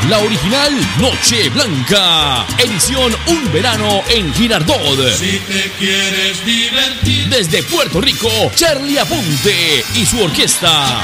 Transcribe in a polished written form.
la original Noche Blanca, edición Un Verano en Girardot. Si te quieres divertir. Desde Puerto Rico, Charlie Aponte y su orquesta.